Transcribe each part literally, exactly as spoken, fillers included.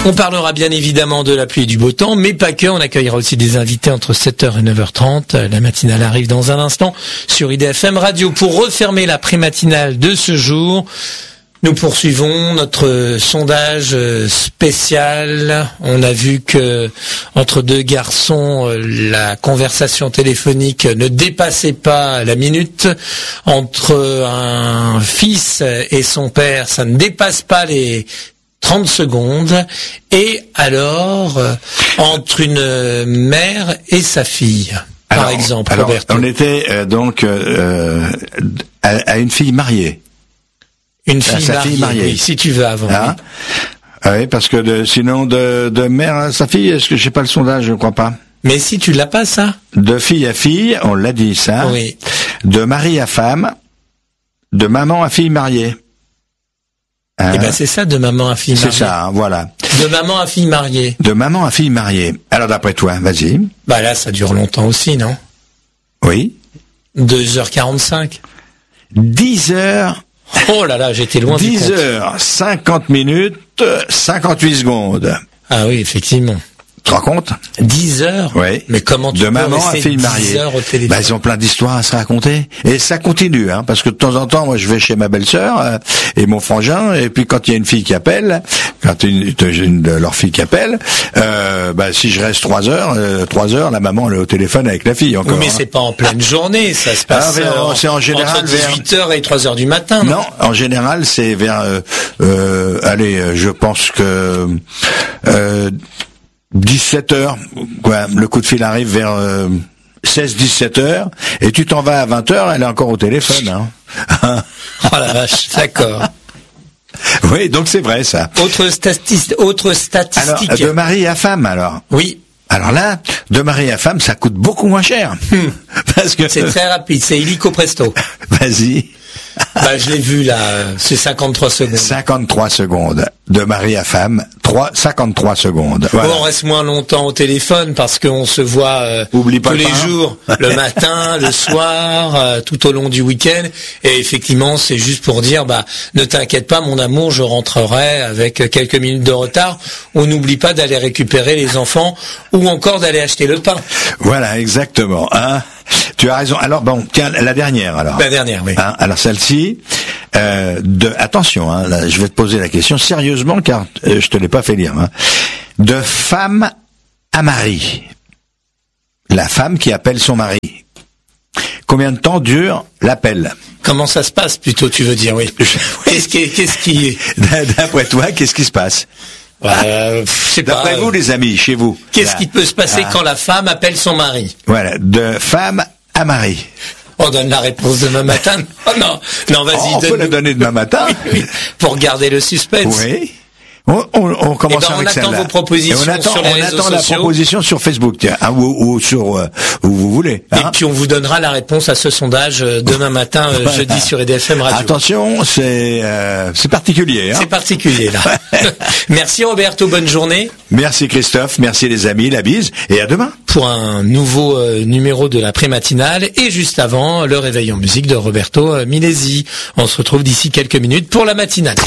On parlera bien évidemment de la pluie et du beau temps, mais pas que. On accueillera aussi des invités entre sept heures et neuf heures trente. La matinale arrive dans un instant sur I D F M Radio. Pour refermer la pré-matinale de ce jour, nous poursuivons notre sondage spécial. On a vu que entre deux garçons, la conversation téléphonique ne dépassait pas la minute. Entre un fils et son père, ça ne dépasse pas les trente secondes. Et alors, entre une mère et sa fille, par alors, exemple, alors, Roberto. On était euh, donc euh, à, à une fille mariée. Une fille, mariée, fille mariée, oui, si tu veux avant. Hein oui. oui, parce que de, sinon de, de mère à sa fille, est-ce que j'ai pas le sondage, je crois pas. Mais si tu l'as pas ça. De fille à fille, on l'a dit ça. Oui. De mari à femme, de maman à fille mariée. Hein? Eh ben c'est ça, de maman à fille mariée. C'est ça, hein, voilà. De maman à fille mariée. De maman à fille mariée. Alors d'après toi, vas-y. Bah là, ça dure longtemps aussi, non? Oui. deux heures quarante-cinq. dix heures. Oh là là, j'étais loin du compte. dix heures cinquante minutes, cinquante-huit secondes. Ah oui, effectivement. Tu te rends compte? dix heures? Oui. Mais comment tu de peux maman à rester fille mariée. dix heures au téléphone? Bah, ils ont plein d'histoires à se raconter. Et ça continue, hein, parce que de temps en temps, moi, je vais chez ma belle-sœur euh, et mon frangin, et puis quand il y a une fille qui appelle, quand une, une de leurs filles qui appelle, euh, bah, si je reste trois heures, euh, trois heures, la maman, elle est au téléphone avec la fille encore. Oui, mais hein. c'est pas en pleine journée, ça se passe. Ah, vers, en, c'est en général entre dix-huit heures et trois heures du matin. Non, non en général, c'est vers, euh, euh, allez, je pense que, euh, dix-sept heures, quoi. Le coup de fil arrive vers euh, seize dix-sept heures, et tu t'en vas à vingt heures, elle est encore au téléphone. Hein. Oh la vache, d'accord. Oui, donc c'est vrai ça. Autre, stati- autre statistique. Alors, de mari à femme, alors. Oui. Alors là, de mari à femme, ça coûte beaucoup moins cher. Hmm. Parce que c'est très rapide, c'est illico presto. Vas-y. Bah, je l'ai vu là, c'est cinquante-trois secondes. cinquante-trois secondes. De mari à femme, trois, cinquante-trois secondes. Voilà. Bon, on reste moins longtemps au téléphone parce qu'on se voit euh, Oublie pas tous le les pain. jours, le matin, le soir, euh, tout au long du week-end. Et effectivement, c'est juste pour dire, bah, ne t'inquiète pas, mon amour, je rentrerai avec quelques minutes de retard. On n'oublie pas d'aller récupérer les enfants ou encore d'aller acheter le pain. Voilà, exactement. Hein, tu as raison. Alors bon, tiens, la dernière alors. La dernière, oui. Hein, alors celle-ci, euh, de attention, hein, là, je vais te poser la question sérieusement car euh, je te l'ai pas fait lire. Hein. De femme à mari, la femme qui appelle son mari. Combien de temps dure l'appel? Comment ça se passe plutôt, tu veux dire, oui. Qu'est-ce qui, qu'est-ce qui... D'après toi, qu'est-ce qui se passe? Euh, je sais pas. D'après vous, les amis, chez vous. Qu'est-ce là, qui peut se passer ah. quand la femme appelle son mari? Voilà, de femme à mari. On donne la réponse demain matin. Oh non, non, vas-y. Oh, on donne peut la donner demain matin. Oui, oui, pour garder le suspense. Oui. On, on, on commence eh ben, avec celle-là. On attend vos propositions on attend, sur les on réseaux attend sociaux. la proposition sur Facebook, tiens, hein, ou, ou sur euh, où vous voulez. Hein. Et puis on vous donnera la réponse à ce sondage euh, demain matin, euh, Voilà. jeudi sur I D F M Radio. Attention, c'est euh, c'est particulier. Hein. C'est particulier là. Merci Roberto, bonne journée. Merci Christophe, merci les amis, la bise, et à demain. Pour un nouveau euh, numéro de la pré-matinale et juste avant, le réveil en musique de Roberto euh, Milesi. On se retrouve d'ici quelques minutes pour la matinale.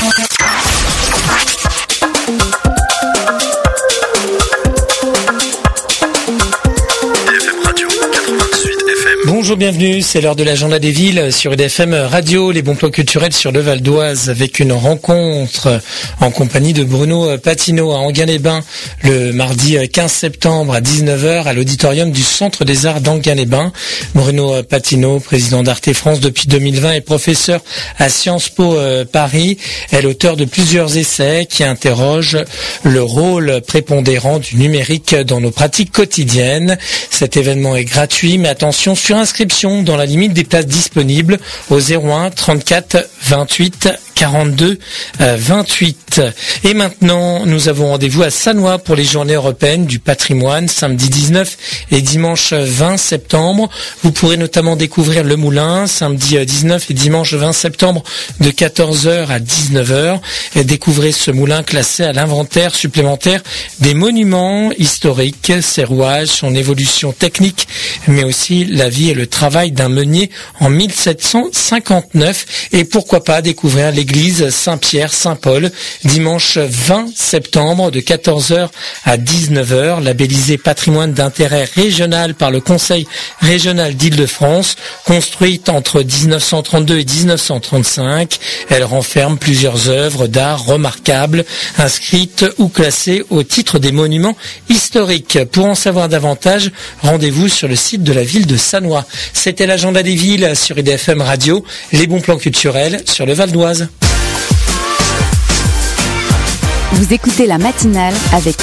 Bonjour, bienvenue, c'est l'heure de l'agenda des villes sur I D F M Radio, les bons plans culturels sur le Val d'Oise avec une rencontre en compagnie de Bruno Patino à Enghien-les-Bains le mardi quinze septembre à dix-neuf heures à l'auditorium du Centre des Arts d'Enghien-les-Bains. Bruno Patino, président d'Arte France depuis deux mille vingt et professeur à Sciences Po Paris, est l'auteur de plusieurs essais qui interrogent le rôle prépondérant du numérique dans nos pratiques quotidiennes. Cet événement est gratuit, mais attention, sur inscription dans la limite des places disponibles au zéro un trente-quatre vingt-huit quarante-deux vingt-huit. Et maintenant, nous avons rendez-vous à Sannois pour les Journées européennes du patrimoine, samedi dix-neuf et dimanche vingt septembre. Vous pourrez notamment découvrir le Moulin, samedi dix-neuf et dimanche vingt septembre de quatorze heures à dix-neuf heures. Et découvrez ce moulin classé à l'inventaire supplémentaire des monuments historiques, ses rouages, son évolution technique, mais aussi la vie et le travail d'un meunier en mille sept cent cinquante-neuf. Et pourquoi pas découvrir l'église Saint-Pierre-Saint-Paul dimanche vingt septembre de quatorze heures à dix-neuf heures, labellisée patrimoine d'intérêt régional par le Conseil régional d'Île-de-France, construite entre dix-neuf cent trente-deux et dix-neuf cent trente-cinq. Elle renferme plusieurs œuvres d'art remarquables, inscrites ou classées au titre des monuments historiques. Pour en savoir davantage, rendez-vous sur le site de la ville de Sannois. C'était l'agenda des villes sur I D F M Radio, les bons plans culturels sur le Val d'Oise. Vous écoutez la matinale avec